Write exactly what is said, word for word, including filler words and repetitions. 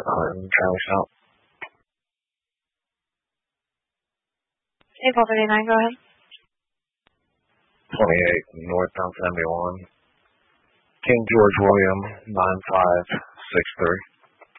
Hunting, Charlie South. April thirty-nine, go ahead. twenty-eight, northbound seventy-one. King George William, nine five six three.